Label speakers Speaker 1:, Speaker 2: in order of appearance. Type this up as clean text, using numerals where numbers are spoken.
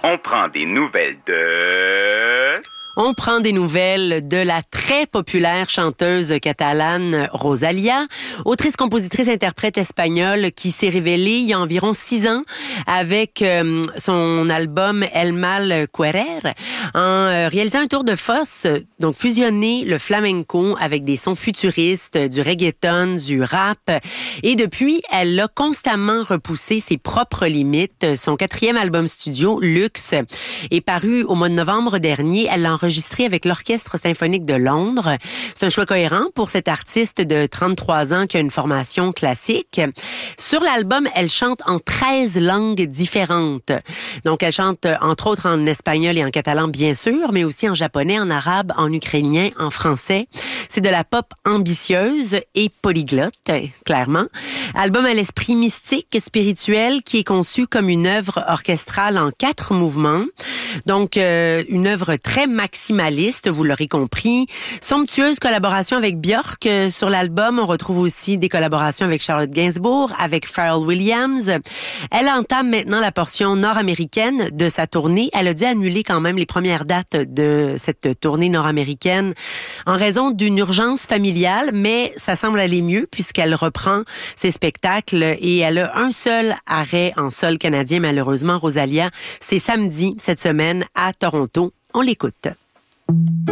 Speaker 1: On prend des nouvelles de...
Speaker 2: On prend des nouvelles de la très populaire chanteuse catalane Rosalía, autrice, compositrice, interprète espagnole qui s'est révélée il y a environ 6 ans avec son album El Mal Querer en réalisant un tour de force, donc fusionner le flamenco avec des sons futuristes, du reggaeton, du rap. Et depuis, elle a constamment repoussé ses propres limites. Son 4e album studio, Luxe, est paru au mois de novembre dernier. Elle l'a enregistré avec l'Orchestre symphonique de Londres. C'est un choix cohérent pour cette artiste de 33 ans qui a une formation classique. Sur l'album, elle chante en 13 langues différentes. Donc, elle chante entre autres en espagnol et en catalan, bien sûr, mais aussi en japonais, en arabe, en ukrainien, en français. C'est de la pop ambitieuse et polyglotte, clairement. Album à l'esprit mystique, spirituel, qui est conçu comme une œuvre orchestrale en 4 mouvements. Donc, une œuvre très maximaliste, vous l'aurez compris. Somptueuse collaboration avec Björk sur l'album. On retrouve aussi des collaborations avec Charlotte Gainsbourg, avec Pharrell Williams. Elle entame maintenant la portion nord-américaine de sa tournée. Elle a dû annuler quand même les premières dates de cette tournée nord-américaine en raison d'une urgence familiale, mais ça semble aller mieux puisqu'elle reprend ses spectacles et elle a un seul arrêt en sol canadien, malheureusement, Rosalía. C'est samedi, cette semaine, à Toronto. On l'écoute.